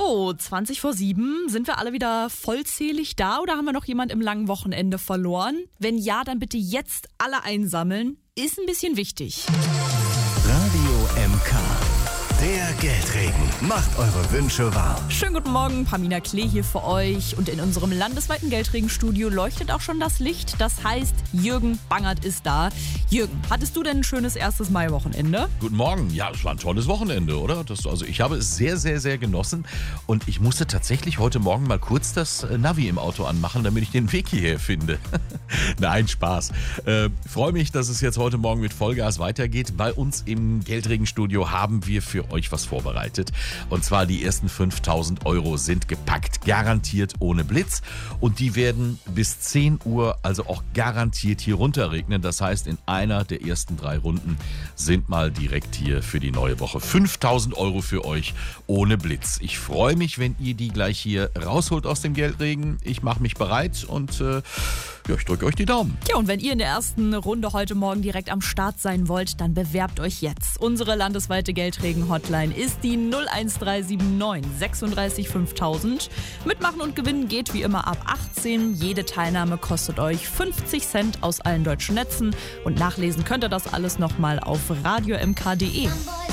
So, 7:20. Sind wir alle wieder vollzählig da oder haben wir noch jemand im langen Wochenende verloren? Wenn ja, dann bitte jetzt alle einsammeln. Ist ein bisschen wichtig. Radio MK. Der Geldregen macht eure Wünsche wahr. Schönen guten Morgen, Pamina Klee hier für euch. Und in unserem landesweiten Geldregenstudio leuchtet auch schon das Licht. Das heißt, Jürgen Bangert ist da. Jürgen, hattest du denn ein schönes erstes Mai-Wochenende? Guten Morgen. Ja, es war ein tolles Wochenende, oder? Ich habe es sehr, sehr, sehr genossen. Und ich musste tatsächlich heute Morgen mal kurz das Navi im Auto anmachen, damit ich den Weg hierher finde. Nein, Spaß. Freue mich, dass es jetzt heute Morgen mit Vollgas weitergeht. Bei uns im Geldregenstudio haben wir für euch was vorbereitet. Und zwar die ersten 5.000 Euro sind gepackt, garantiert ohne Blitz. Und die werden bis 10 Uhr also auch garantiert hier runterregnen. Das heißt, in einer der ersten 3 Runden sind mal direkt hier für die neue Woche 5.000 Euro für euch ohne Blitz. Ich freue mich, wenn ihr die gleich hier rausholt aus dem Geldregen. Ich mache mich bereit und ich drücke euch die Daumen. Ja, und wenn ihr in der ersten Runde heute Morgen direkt am Start sein wollt, dann bewerbt euch jetzt. Unsere landesweite Geldregen-Hotline ist die 01379 36 5000. Mitmachen und gewinnen geht wie immer ab 18. Jede Teilnahme kostet euch 50 Cent aus allen deutschen Netzen. Und nachlesen könnt ihr das alles nochmal auf radiomk.de.